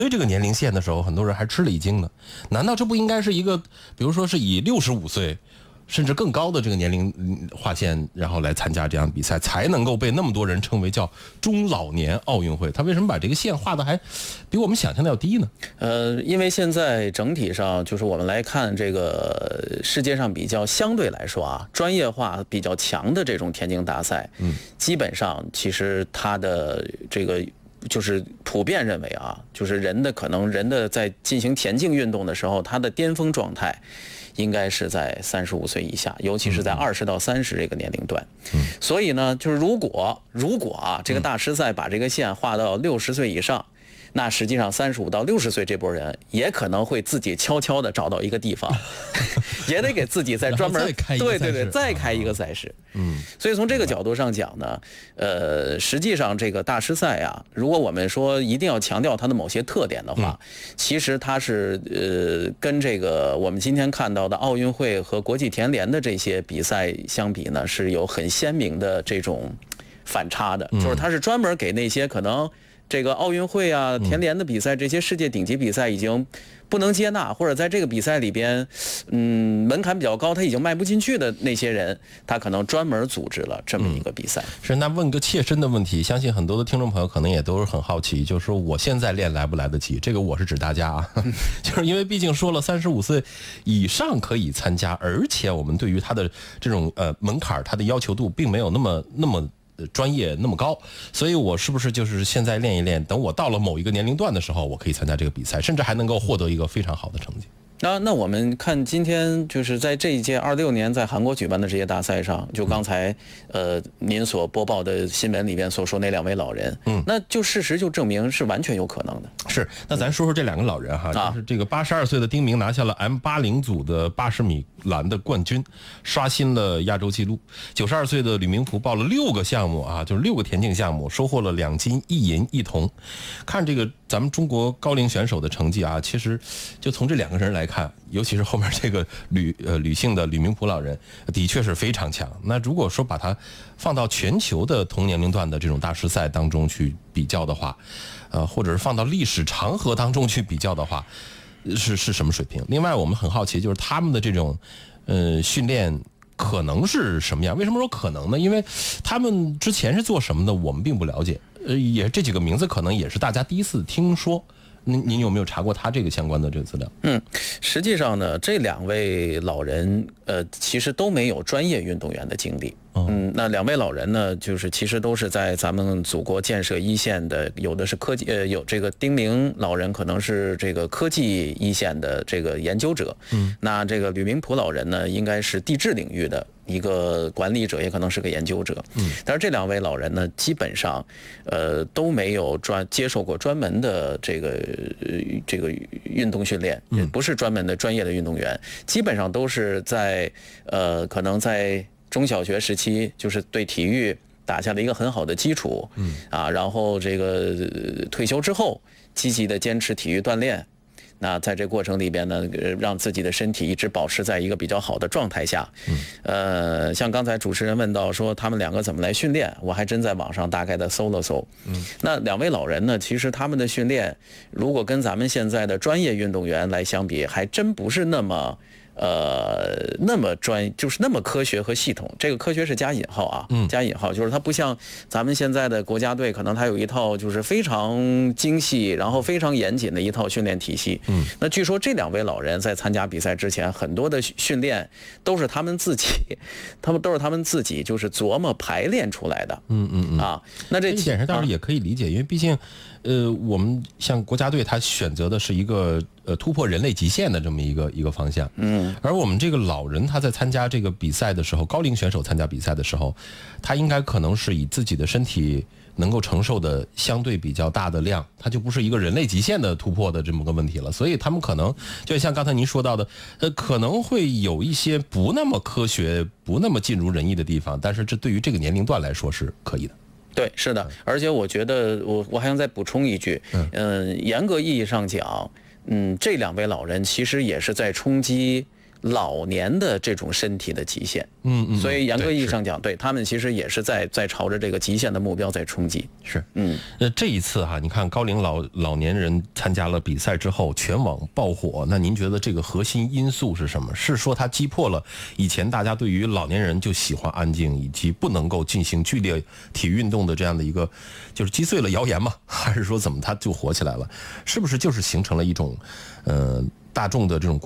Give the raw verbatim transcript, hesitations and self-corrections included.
对这个年龄线的时候，很多人还吃了一惊呢。难道这不应该是一个，比如说是以六十五岁甚至更高的这个年龄划线，然后来参加这样比赛，才能够被那么多人称为叫中老年奥运会？他为什么把这个线画的还比我们想象的要低呢？ 呃，因为现在整体上就是我们来看这个世界上比较相对来说啊，专业化比较强的这种田径大赛，嗯，基本上其实它的这个。就是普遍认为啊，就是人的可能人的在进行田径运动的时候，他的巅峰状态应该是在三十五岁以下，尤其是在二十到三十这个年龄段。嗯，所以呢，就是如果如果啊，这个大师赛把这个线画到六十岁以上。那实际上三十五到六十岁这波人也可能会自己悄悄的找到一个地方，也得给自己再专门对对对再开一个赛事。嗯，所以从这个角度上讲呢，呃，实际上这个大师赛啊，如果我们说一定要强调它的某些特点的话，嗯、其实它是呃跟这个我们今天看到的奥运会和国际田联的这些比赛相比呢，是有很鲜明的这种反差的，就是它是专门给那些可能。这个奥运会啊、田联的比赛，这些世界顶级比赛已经不能接纳，或者在这个比赛里边，嗯，门槛比较高，他已经迈不进去的那些人，他可能专门组织了这么一个比赛。 嗯、是，那问个切身的问题，相信很多的听众朋友可能也都是很好奇，就是说我现在练来不来得及？这个我是指大家啊，就是因为毕竟说了三十五岁以上可以参加，而且我们对于他的这种呃门槛，他的要求度并没有那么那么。专业那么高，所以我是不是就是现在练一练，等我到了某一个年龄段的时候，我可以参加这个比赛，甚至还能够获得一个非常好的成绩。 那那我们看今天就是在这一届二六年在韩国举办的这些大赛上，就刚才呃您所播报的新闻里边所说那两位老人，嗯，那就事实就证明是完全有可能的。 是，那咱说说这两个老人哈，嗯、就是这个八十二岁的丁明拿下了 M 八十 组的八十米栏的冠军，刷新了亚洲纪录。九十二岁的吕明璞报了六个项目啊，就是六个田径项目，收获了两金一银一铜。看这个咱们中国高龄选手的成绩啊，其实就从这两个人来看。看，尤其是后面这个吕呃吕姓的吕明璞老人，的确是非常强。那如果说把它放到全球的同年龄段的这种大师赛当中去比较的话，呃，或者是放到历史长河当中去比较的话，是是什么水平？另外，我们很好奇，就是他们的这种呃训练可能是什么样？为什么说可能呢？因为他们之前是做什么的，我们并不了解。呃，也这几个名字可能也是大家第一次听说。您您有没有查过他这个相关的这个资料？ 嗯，实际上呢，这两位老人呃，其实都没有专业运动员的经历。嗯，那两位老人呢，就是其实都是在咱们祖国建设一线的，有的是科技，呃，有这个丁明老人可能是这个科技一线的这个研究者。嗯，那这个吕明璞老人呢，应该是地质领域的一个管理者，也可能是个研究者。嗯，但是这两位老人呢，基本上，呃，都没有专接受过专门的这个、呃、这个运动训练，也不是专门的专业的运动员，基本上都是在呃，可能在。中小学时期就是对体育打下了一个很好的基础，嗯啊，然后这个退休之后积极的坚持体育锻炼，那在这过程里边呢，让自己的身体一直保持在一个比较好的状态下，嗯，呃，像刚才主持人问到说他们两个怎么来训练，我还真在网上大概的搜了搜，嗯，那两位老人呢，其实他们的训练如果跟咱们现在的专业运动员来相比，还真不是那么。呃，那么专就是那么科学和系统，这个科学是加引号啊，嗯，加引号，就是它不像咱们现在的国家队，可能它有一套就是非常精细，然后非常严谨的一套训练体系。嗯，那据说这两位老人在参加比赛之前，很多的训练都是他们自己，他们都是他们自己就是琢磨排练出来的。嗯嗯嗯啊，那这一点上倒是也可以理解，因为毕竟。呃，我们像国家队，他选择的是一个呃突破人类极限的这么一个一个方向，嗯，而我们这个老人他在参加这个比赛的时候，高龄选手参加比赛的时候，他应该可能是以自己的身体能够承受的相对比较大的量，他就不是一个人类极限的突破的这么个问题了，所以他们可能就像刚才您说到的，呃，可能会有一些不那么科学、不那么尽如人意的地方，但是这对于这个年龄段来说是可以的。 对，是的，而且我觉得我我还想再补充一句，嗯、呃，严格意义上讲，嗯，这两位老人其实也是在冲击老年的这种身体的极限。 嗯嗯， 所以严格意义上讲，对他们其实也是在在朝着这个极限的目标在冲击。 是，嗯，那这一次哈，你看高龄老老年人参加了比赛之后全网爆火，那您觉得这个核心因素是什么？是说它击破了以前大家对于老年人就喜欢安静以及不能够进行剧烈体育运动的这样的一个就是击碎了谣言吗？还是说怎么它就火起来了？是不是就是形成了一种呃大众的这种